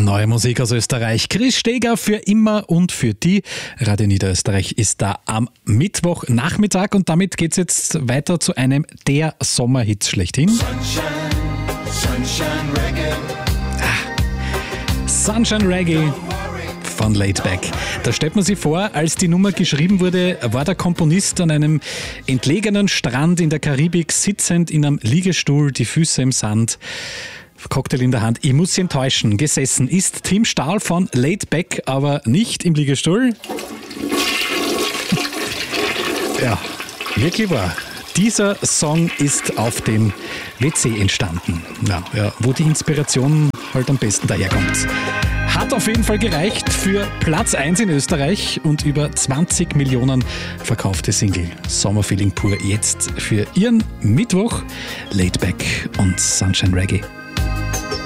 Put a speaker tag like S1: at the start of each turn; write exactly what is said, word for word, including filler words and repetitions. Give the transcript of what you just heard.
S1: Neue Musik aus Österreich. Chris Steger für immer und für die. Radio Niederösterreich ist da am Mittwochnachmittag und damit geht's jetzt weiter zu einem der Sommerhits schlechthin.
S2: Sunshine, Sunshine Reggae.
S1: Ah, Sunshine Reggae von Laid Back. Da stellt man sich vor, als die Nummer geschrieben wurde, war der Komponist an einem entlegenen Strand in der Karibik sitzend in einem Liegestuhl, die Füße im Sand, Cocktail in der Hand. Ich muss Sie enttäuschen. Gesessen ist Tim Stahl von Laid Back, aber nicht im Liegestuhl. Ja, wirklich wahr. Dieser Song ist auf dem W C entstanden. Ja, ja, wo die Inspiration halt am besten daherkommt. Hat auf jeden Fall gereicht für Platz eins in Österreich und über zwanzig Millionen verkaufte Single. Sommerfeeling pur jetzt für Ihren Mittwoch. Laid Back und Sunshine Reggae.